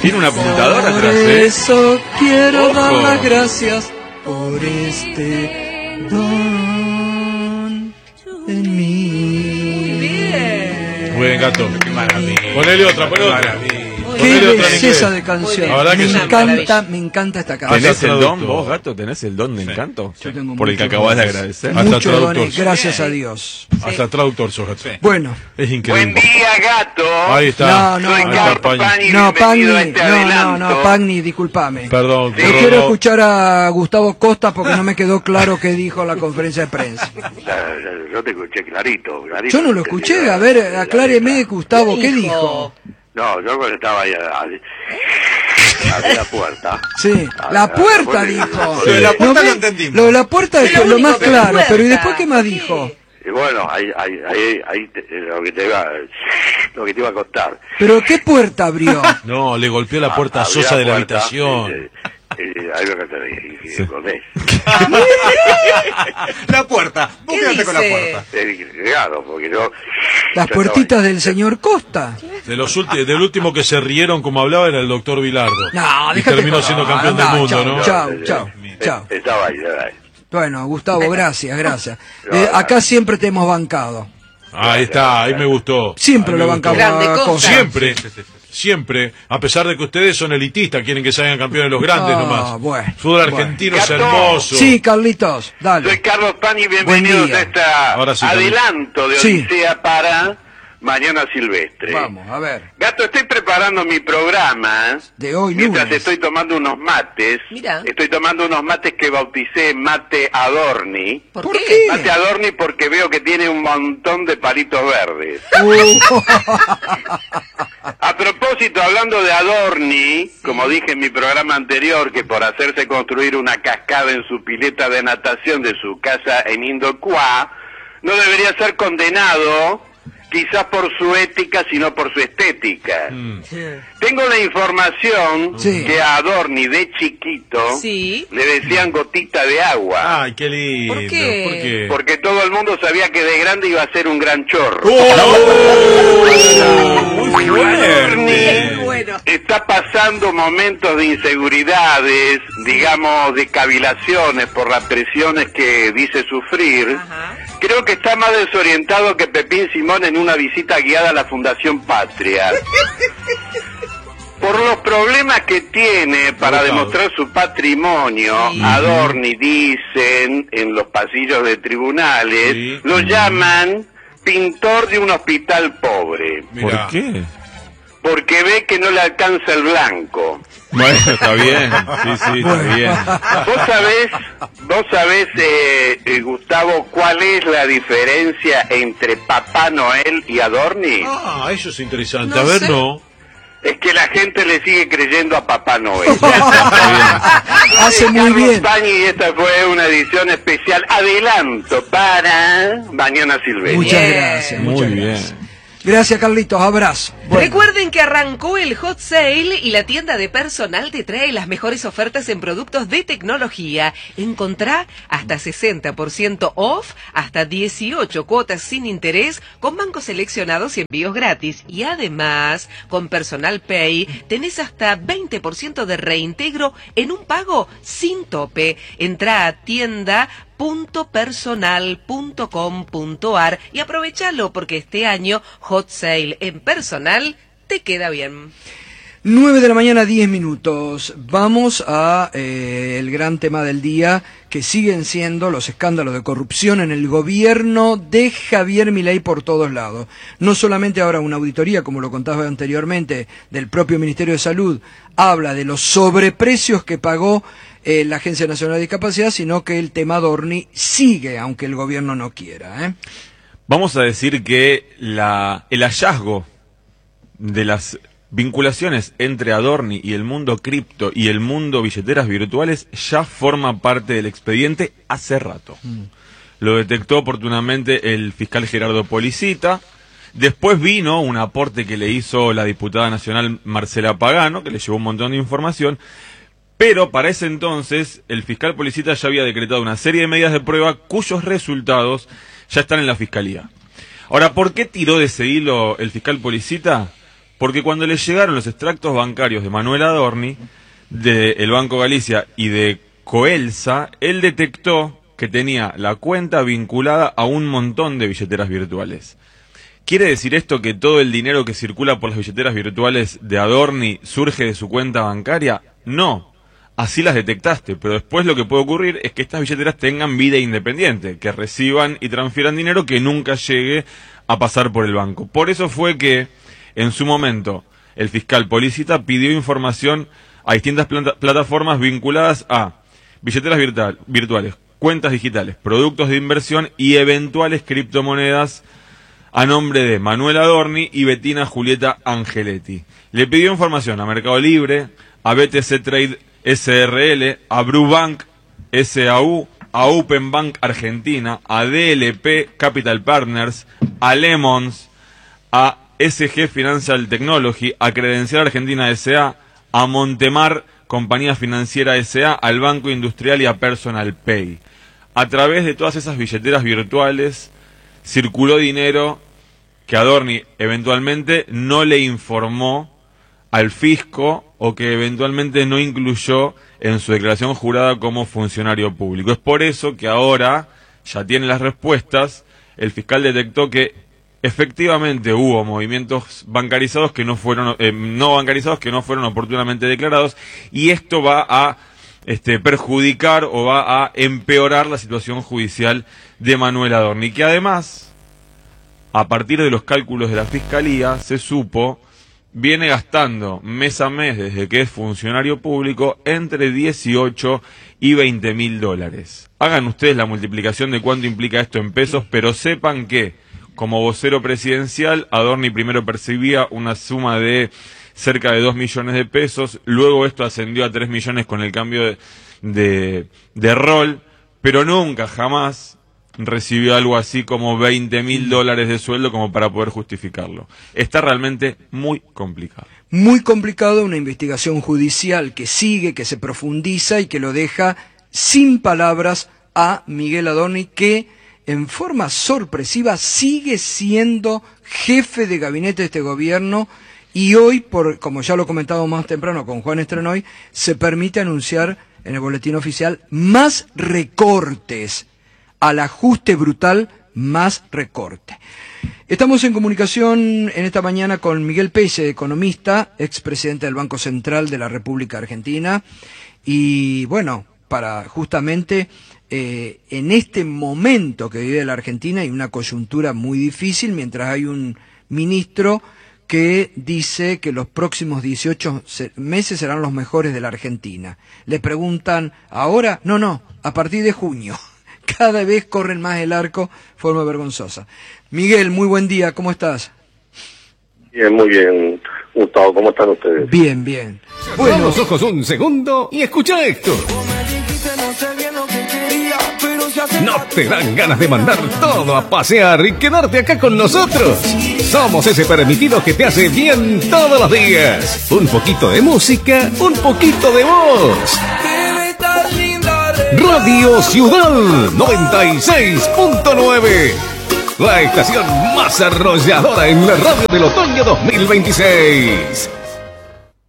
Tiene una apuntadora atrás, Por eso quiero dar las gracias por este don en mí. Bien. Muy bien, Gato. Qué maravilla. Ponele otra, ponele otra. Qué Ponele otra en belleza inglés. de canción. La verdad que Me encanta esta canción. Tenés ¿Tenés el don traductor. vos, Gato? ¿Tenés el don de encanto? Yo tengo Por el que muchos acabás de dones. agradecer. Hasta Muchos traductor. dones, gracias a Dios. Hasta traductor sos, Gato. Bueno, Es increíble. Buen día, gato. Ahí está. No, Soy Ahí Carlos está, Pañi. Pani, no, Pagni, bienvenido a este adelanto. no, Pagni, discúlpame. Perdón. Sí. Yo te quiero robo. escuchar a Gustavo Costa porque no me quedó claro qué dijo en la conferencia de prensa. Yo te escuché clarito. Yo no lo escuché, a ver, acláreme, Gustavo, ¿qué dijo? No, yo cuando estaba ahí abrí la puerta. Sí, la puerta dijo. Lo de la puerta ¿No lo ve? entendimos. Lo de la puerta es Es lo lo único más que me claro, pero ¿y puerta. después qué más Sí. dijo? Y bueno, lo que te iba a contar. ¿Pero qué puerta abrió? No, le golpeó la puerta Abrí sosa de la puerta, habitación. ahí lo que te acordé. La puerta. Vos ¿Qué quedaste con la dice? puerta. Claro, porque yo... Las yo puertitas estaba- del señor Costa. Del último que se rieron como hablaba era el doctor Vilardo. No, y déjate terminó joder. siendo campeón Andá, del mundo, chau, ¿no? Chau. Estaba ahí. Bueno, Gustavo, gracias. Acá siempre te hemos bancado. Ahí está, ahí me gustó. Siempre Ahí lo me gustó. bancamos Grande a Costa. Costa. Siempre, a pesar de que ustedes son elitistas, quieren que salgan campeones los grandes Ah, nomás. bueno, Fútbol bueno. argentino es Gato. hermoso. Sí, Carlitos, Soy dale. Carlos Pani, Buen bienvenidos día. a esta Ahora sí, adelanto de Sí. Odisea para Mañana Silvestre. Vamos, a ver. Gato, estoy preparando mi programa. De hoy Mientras lunes. estoy tomando unos mates. Mira. Estoy tomando unos mates que bauticé Mate Adorni. ¿Por qué? qué? Mate Adorni porque veo que tiene un montón de palitos verdes. A propósito, hablando de Adorni, como dije en mi programa anterior, que por hacerse construir una cascada en su pileta de natación de su casa en Indocuá, no debería ser condenado, quizás por su ética, sino por su estética. Tengo la información Sí. que a Adorni de chiquito Sí. le decían gotita de agua, Ay, qué lindo. ¿Por qué? ¿Por qué? porque todo el mundo sabía que de grande iba a ser un gran chorro. Muy fuerte. Qué bueno. Está pasando momentos de inseguridades, digamos, de cavilaciones por las presiones que dice sufrir. Ajá. Creo que está más desorientado que Pepín Simón en una visita guiada a la Fundación Patria. Por los problemas que tiene para Bravo. demostrar su patrimonio, Sí. Adorni, dicen en los pasillos de tribunales, Sí. lo llaman pintor de un hospital pobre, Mirá. ¿Por qué? porque ve que no le alcanza el blanco. Bueno, está bien. Sí, está bien. Vos sabés, Gustavo, cuál es la diferencia entre Papá Noel y Adorni? Ah, eso es interesante. No a ver, sé. no. Es que la gente le sigue creyendo a Papá Noel. Hace muy Carlos bien. Pañi, y esta fue una edición especial, adelanto para Mañana Silvestre. Muchas Bien. gracias, Muy muchas bien. gracias. Gracias, Carlitos, abrazo. Bueno. Recuerden que arrancó el Hot Sale y la tienda de personal te trae las mejores ofertas en productos de tecnología. Encontrá hasta 60% off, hasta 18 cuotas sin interés, con bancos seleccionados y envíos gratis. Y además, con Personal Pay, tenés hasta 20% de reintegro en un pago sin tope. Entrá a tienda.personal.com.ar y aprovechalo porque este año Hot Sale en personal te queda bien. 9 de la mañana, 10 minutos. Vamos a el gran tema del día, que siguen siendo los escándalos de corrupción en el gobierno de Javier Milei por todos lados. No solamente ahora una auditoría, como lo contaba anteriormente, del propio Ministerio de Salud, habla de los sobreprecios que pagó la Agencia Nacional de Discapacidad, sino que el tema Adorni sigue, aunque el gobierno no quiera. Vamos a decir que el hallazgo de las vinculaciones entre Adorni y el mundo cripto y el mundo billeteras virtuales ya forma parte del expediente hace rato. Lo detectó oportunamente el fiscal Gerardo Policita. Después vino un aporte que le hizo la diputada nacional Marcela Pagano, que le llevó un montón de información. Pero para ese entonces el fiscal Policita ya había decretado una serie de medidas de prueba cuyos resultados ya están en la fiscalía. Ahora, ¿por qué tiró de ese hilo el fiscal Policita? Porque cuando le llegaron los extractos bancarios de Manuel Adorni, del Banco Galicia y de Coelsa, él detectó que tenía la cuenta vinculada a un montón de billeteras virtuales. ¿Quiere decir esto que todo el dinero que circula por las billeteras virtuales de Adorni surge de su cuenta bancaria? No, así las detectaste, pero después lo que puede ocurrir es que estas billeteras tengan vida independiente, que reciban y transfieran dinero que nunca llegue a pasar por el banco. Por eso fue que, en su momento, el fiscal Policita pidió información a distintas plataformas vinculadas a billeteras virtuales, cuentas digitales, productos de inversión y eventuales criptomonedas a nombre de Manuel Adorni y Bettina Julieta Angeletti. Le pidió información a Mercado Libre, a BTC Trade SRL, a Brubank SAU, a Open Bank Argentina, a DLP Capital Partners, a Lemons, a SG Financial Technology, a Credencial Argentina S.A., a Montemar Compañía Financiera S.A., al Banco Industrial y a Personal Pay. A través de todas esas billeteras virtuales circuló dinero que Adorni eventualmente no le informó al fisco o que eventualmente no incluyó en su declaración jurada como funcionario público. Es por eso que ahora ya tiene las respuestas. El fiscal detectó que efectivamente hubo movimientos bancarizados que no fueron oportunamente declarados, y esto va a perjudicar o va a empeorar la situación judicial de Manuel Adorni, que además, a partir de los cálculos de la Fiscalía, se supo, viene gastando mes a mes desde que es funcionario público entre 18 y 20.000 dólares. Hagan ustedes la multiplicación de cuánto implica esto en pesos, pero sepan que como vocero presidencial, Adorni primero percibía una suma de cerca de 2 millones de pesos, luego esto ascendió a 3 millones con el cambio de rol, pero nunca, jamás recibió algo así como 20.000 dólares de sueldo como para poder justificarlo. Está realmente muy complicado. Muy complicado, una investigación judicial que sigue, que se profundiza y que lo deja sin palabras a Miguel Adorni, que en forma sorpresiva sigue siendo jefe de gabinete de este gobierno, y hoy, como ya lo comentamos más temprano con Juan Estrenoy, se permite anunciar en el boletín oficial más recortes, al ajuste brutal, más recorte. Estamos en comunicación en esta mañana con Miguel Pelle, economista, expresidente del Banco Central de la República Argentina, y bueno, para justamente en este momento que vive la Argentina hay una coyuntura muy difícil, mientras hay un ministro que dice que los próximos 18 meses serán los mejores de la Argentina. Le preguntan, ¿ahora? No, a partir de junio. Cada vez corren más el arco, forma vergonzosa. Miguel, muy buen día, ¿cómo estás? Bien, muy bien, Gustavo, ¿cómo están ustedes? Bien, bien. Bueno, los ojos un segundo y escucha esto. ¿No te dan ganas de mandar todo a pasear y quedarte acá con nosotros? Somos ese permitido que te hace bien todos los días. Un poquito de música, un poquito de voz. Radio Ciudad 96.9. La estación más arrolladora en la radio del otoño 2026.